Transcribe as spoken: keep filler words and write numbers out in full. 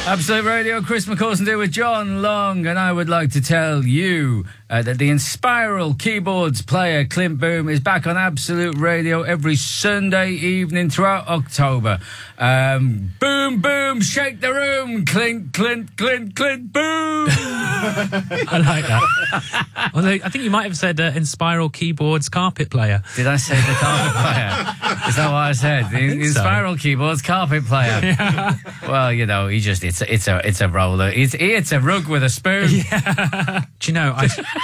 Absolute Radio, Chris McCausland here with John Long, and I would like to tell you uh, that the Inspiral keyboards player Clint Boom is back on Absolute Radio every Sunday evening throughout October. Um, boom, boom, shake the room, Clint, Clint, Clint, Clint, boom. I like that. Although I think you might have said uh, Inspiral keyboards carpet player. Did I say the carpet player? Is that what I said? The Inspiral so. keyboards carpet player. Yeah. Well, you know, he just it's it's a it's a roller. It's it's a rug with a spoon. Yeah. Do you know I?